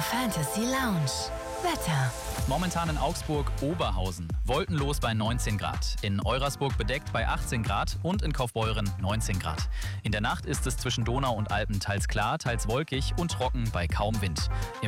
Fantasy Lounge. Wetter. Momentan in Augsburg Oberhausen. Wolkenlos bei 19 Grad. In Eurasburg bedeckt bei 18 Grad und in Kaufbeuren 19 Grad. In der Nacht ist es zwischen Donau und Alpen teils klar, teils wolkig und trocken bei kaum Wind.